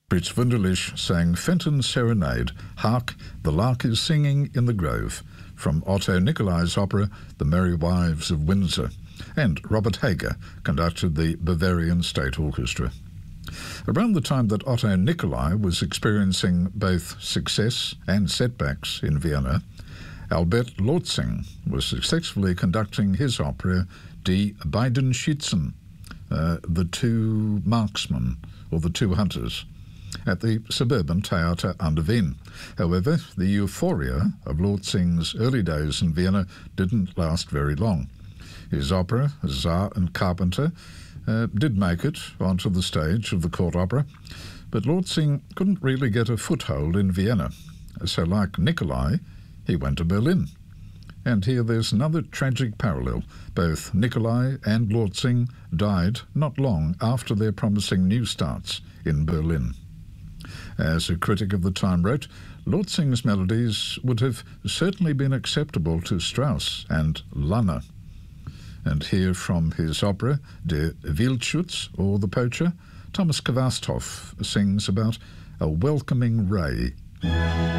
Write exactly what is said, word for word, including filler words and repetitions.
Fritz Wunderlich sang Fenton's Serenade, Hark, the Lark is Singing in the Grove, from Otto Nicolai's opera The Merry Wives of Windsor, and Robert Hager conducted the Bavarian State Orchestra. Around the time that Otto Nicolai was experiencing both success and setbacks in Vienna, Albert Lortzing was successfully conducting his opera Die beiden Schützen, uh, the two marksmen, or the two hunters, at the suburban Theater an der Wien. However, the euphoria of Lortzing's early days in Vienna didn't last very long. His opera, Czar and Carpenter, uh, did make it onto the stage of the court opera, but Lortzing couldn't really get a foothold in Vienna. So like Nicolai, he went to Berlin. And here there's another tragic parallel. Both Nicolai and Lortzing died not long after their promising new starts in Berlin. As a critic of the time wrote, Lortzing's melodies would have certainly been acceptable to Strauss and Lange. And here from his opera, Der Wildschütz, or The Poacher, Thomas Kvasthoff sings about a welcoming ray.